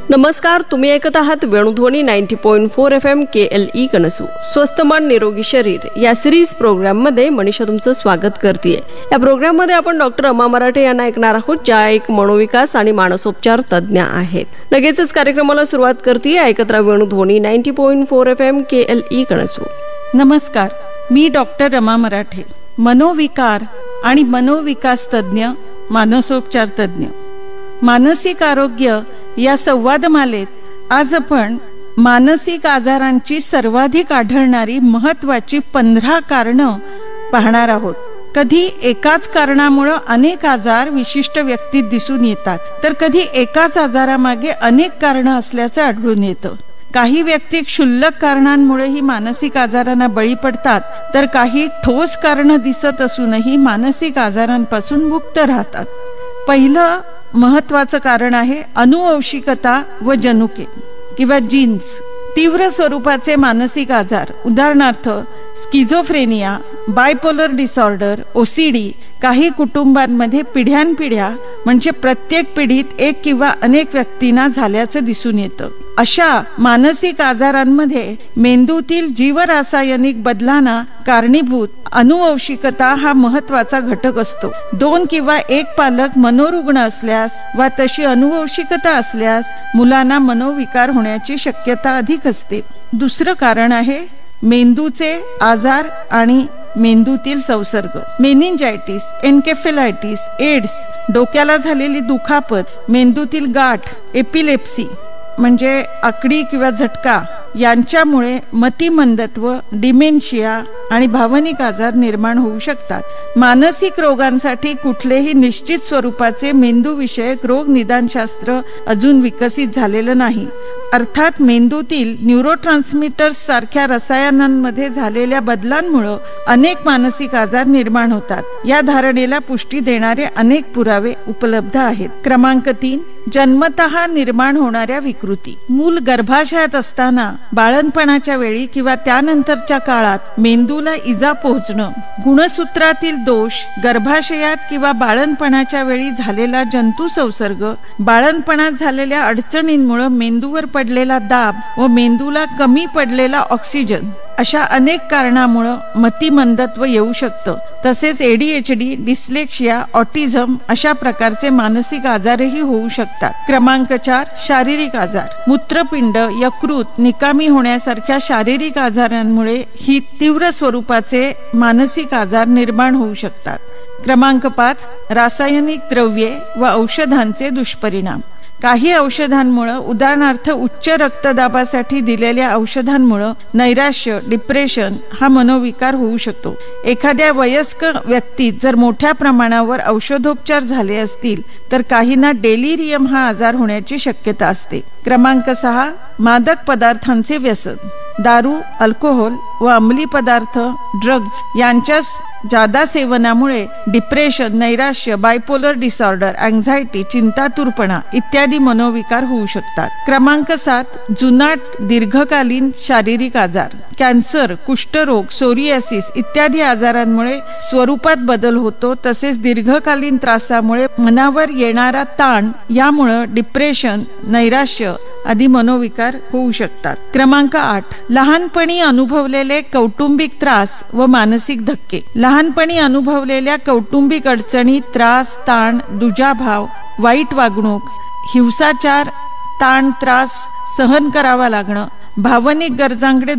नमस्कार, तुम्ही ऐकत आहात वेणुध्वनी 90.4 FM KLE कनसू. स्वस्थ मन निरोगी शरीर या सिरीज प्रोग्राम मध्ये मनीषा तुमचं स्वागत करतेय. या प्रोग्राम मध्ये आपण डॉक्टर रमा मराठे यांना ऐकणार आहोत, ज्या एक मनोविकास आणि मानसोपचार तज्ञ आहेत. लगेचच कार्यक्रमाला सुरुवात करतेय. ऐकत राहा वेणुध्वनी 90.4 FM KLE कनसू. नमस्कार, मी डॉक्टर रमा मराठे, मनोविकार आणि मनोविकास तज्ञ, मानसोपचार तज्ञ. मानसिक आरोग्य या संवादमालेत आज आपण मानसिक आजारांची सर्वाधिक आढळणारी महत्त्वाची 15 कारणं पाहणार आहोत. कधी एकाच कारणामुळे अनेक आजार विशिष्ट व्यक्तीत दिसून येतात, तर कधी एकाच आजारामागे अनेक कारणं असल्याचं आढळून येतं. काही व्यक्ती क्षुल्लक कारणांमुळेही मानसिक आजारांना बळी पडतात, तर काही ठोस कारणं दिसत असूनही मानसिक आजारांपासून मुक्त राहतात. पहिलं महत्वाचं कारण आहे अनुवंशिकता व जनुके किंवा जीन्स. तीव्र स्वरूपाचे मानसिक आजार, उदाहरणार्थ स्किझोफ्रेनिया, बायपोलर डिसऑर्डर, ओसीडी काही कुटुंबांमध्ये पिढ्यानपिढ्या म्हणजे प्रत्येक पिढीत एक किंवा अनेक व्यक्तींना झाल्याचं दिसून येतं. अशा मानसिक आजारांमध्ये मेंदूतील जीवरासायनिक बदलांना कारणीभूत अनुवंशिकता हा महत्वाचा घटक असतो. 2 किंवा 1 पालक मनोरुग्ण असल्यास वा तशी अनुवंशिकता असल्यास मुलांना मनोविकार होण्याची शक्यता अधिक असते. दुसरं कारण आहे मेंदूचे आजार आणि मेंदूतील संसर्ग. मेनिंजायटिस, एन्केफेलायटिस, एड्स, डोक्याला झालेली दुखापत, मेंदूतील गाठ, एपिलेप्सी म्हणजे आकडी किंवा झटका यांच्यामुळे मतिमंदत्व, डिमेन्शिया आणि भावनिक आजार निर्माण होऊ शकतात. मानसिक रोगांसाठी कुठलेही निश्चित स्वरूपाचे मेंदूविषयक रोग निदानशास्त्र अजून विकसित झालेलं नाही. अर्थात मेंदूतील न्यूरोट्रान्समीटर्स सारख्या रसायनांमध्ये झालेल्या बदलांमुळे अनेक मानसिक आजार निर्माण होतात. या धारणेला पुष्टी देणारे अनेक पुरावे उपलब्ध आहेत. क्रमांक 3, जन्मतः निर्माण होणाऱ्या विकृती. मूल गर्भाशयात असताना, बाळंतपणाच्या वेळी किंवा त्यानंतरच्या काळात मेंदूला इजा पोहोचणं, गुणसूत्रातील दोष, गर्भाशयात किंवा बाळंतपणाच्या वेळी झालेला जंतू संसर्ग, बाळंतपणात झालेल्या अडचणींमुळे मेंदूवर पडलेला दाब व मेंदूला कमी पडलेला ऑक्सिजन अशा अनेक कारणामुळे मतिमंदत्व येऊ शकतं. तसेच ADHD, डिस्लेक्सिया, ऑटिझम अशा प्रकारचे मानसिक आजारही होऊ शकतात. क्रमांक 4, शारीरिक आजार. मूत्रपिंड, यकृत निकामी होण्यासारख्या शारीरिक आजारांमुळे ही तीव्र स्वरूपाचे मानसिक आजार निर्माण होऊ शकतात. क्रमांक 5, रासायनिक द्रव्ये व औषधांचे दुष्परिणाम. काही औषधांमुळे, उदाहरणार्थ उच्च रक्तदाबासाठी दिलेल्या औषधांमुळे नैराश्य, डिप्रेशन हा मनोविकार होऊ शकतो. एखाद्या वयस्क व्यक्तीत जर मोठ्या प्रमाणावर औषधोपचार झाले असतील तर काहींना डेलिरियम हा आजार होण्याची शक्यता असते. क्रमांक 6, मादक पदार्थांचे व्यसन. दारू, अल्कोहोल व अंमली पदार्थ, ड्रग्ज यांच्या जादा सेवनामुळे डिप्रेशन, नैराश्य, बायपोलर डिसऑर्डर, अँक्झायटी, चिंतातुरपणा इत्यादी मनोविकार होऊ शकतात. क्रमांक 7, जुनाट दीर्घकालीन शारीरिक आजार. कॅन्सर, कुष्ठरोग, सोरियासिस इत्यादी आजारांमुळे स्वरूपात बदल होतो. तसेच दीर्घकालीन त्रासामुळे मनावर येणारा ताण यामुळे डिप्रेशन, नैराश्य आदी मनोविकार होऊ शकतात. क्रमांक 8, लहानपणी अनुभवलेले कौटुंबिक त्रास व मानसिक धक्के. लहानपणी अनुभवलेल्या कौटुंबिक अडचणी, त्रास, ताण, दुजाभाव, वाईट वागणूक, हिंसाचार, ताण, त्रास सहन करावा लागणं, भावनिक गरजांकडे